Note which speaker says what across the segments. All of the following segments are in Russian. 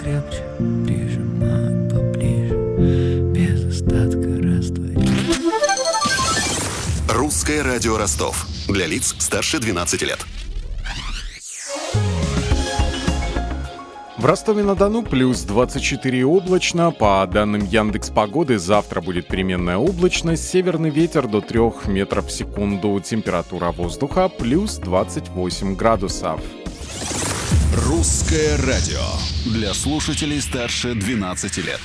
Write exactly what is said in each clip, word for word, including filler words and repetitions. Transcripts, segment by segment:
Speaker 1: крепче прижимают поближе, без остатка растворить.
Speaker 2: Русское радио Ростов. Для лиц старше двенадцати лет.
Speaker 3: В Ростове-на-Дону плюс двадцать четыре облачно. По данным Яндекс.Погоды, завтра будет переменная облачность. Северный ветер до трёх метров в секунду. Температура воздуха плюс двадцать восемь градусов.
Speaker 4: Русское радио. Для слушателей старше двенадцати лет.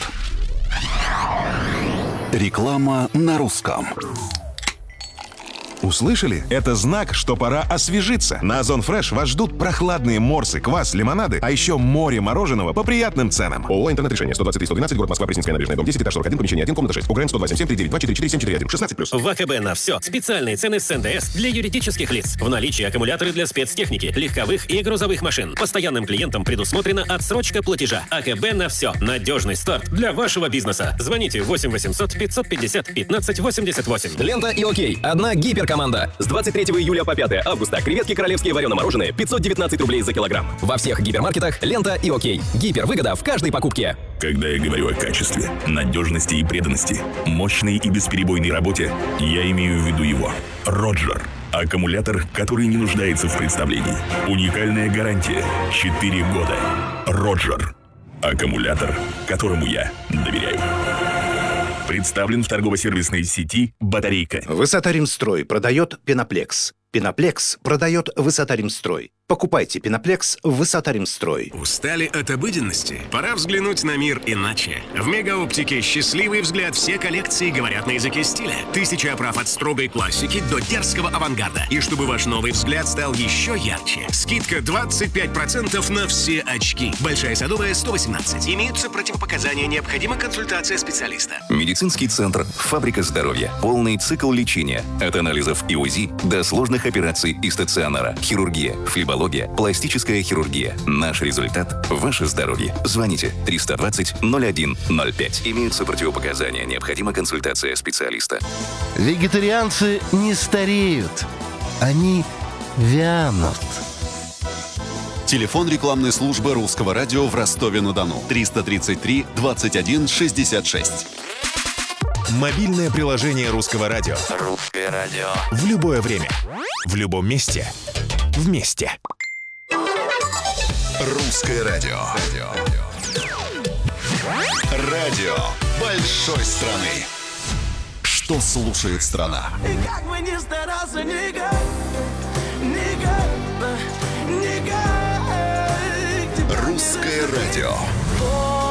Speaker 4: Реклама на русском.
Speaker 5: Услышали? Это знак, что пора освежиться. На Озон Фреш вас ждут прохладные морсы, квас, лимонады, а еще море мороженого по приятным ценам. ООО «Интернет-решение». сто двадцать три сто двенадцать, город Москва, Пресненская набережная, дом десять, этаж сорок один, помещение один, комната шесть. УГРН сто два семь семь три девять два четыре четыре семь четыре один. шестнадцать плюс.
Speaker 6: В АКБ на все. Специальные цены с эн дэ эс для юридических лиц. В наличии аккумуляторы для спецтехники, легковых и грузовых машин. Постоянным клиентам предусмотрена отсрочка платежа. АКБ на все. Надежный старт для вашего бизнеса. Звоните восемь восемьсот пятьсот пятьдесят пятнадцать восемьдесят восемь.
Speaker 7: Лента и окей. Одна гиперкоманда. С двадцать третьего июля по пятое августа креветки королевские варено-мороженые пятьсот девятнадцать рублей за килограмм. Во всех гипермаркетах лента и окей. Гипервыгода в каждой покупке.
Speaker 8: Когда я говорю о качестве, надежности и преданности, мощной и бесперебойной работе, я имею в виду его. Роджер. Аккумулятор, который не нуждается в представлении. Уникальная гарантия. четыре года. Роджер. Аккумулятор, которому я доверяю. Представлен в торгово-сервисной сети «Батарейка».
Speaker 9: Высота-Римстрой продает Пеноплекс. Пеноплекс продает Высота-Римстрой. Покупайте Пеноплекс в Высота-Римстрой.
Speaker 10: Устали от обыденности? Пора взглянуть на мир иначе. В Мегаоптике счастливый взгляд. Все коллекции говорят на языке стиля. Тысячи оправ от строгой классики до дерзкого авангарда. И чтобы ваш новый взгляд стал еще ярче, скидка двадцать пять процентов на все очки. Большая Садовая, сто восемнадцать. Имеются противопоказания, необходима консультация специалиста.
Speaker 11: Медицинский центр «Фабрика здоровья». Полный цикл лечения. От анализов и УЗИ до сложных операций и стационара. Хирургия, флебология, пластическая хирургия. Наш результат – ваше здоровье. Звоните триста двадцать ноль один ноль пять. Имеются противопоказания, необходима консультация специалиста.
Speaker 12: Вегетарианцы не стареют. Они вянут.
Speaker 4: Телефон рекламной службы Русского радио в Ростове-на-Дону. триста тридцать три двадцать один шестьдесят шесть.
Speaker 5: Мобильное приложение Русского радио.
Speaker 1: Русское радио.
Speaker 5: В любое время. В любом месте. Вместе.
Speaker 4: Русское радио. Радио большой страны. Что слушает страна?
Speaker 13: И как бы ни старался, никак, никак, никак.
Speaker 4: Русское радио.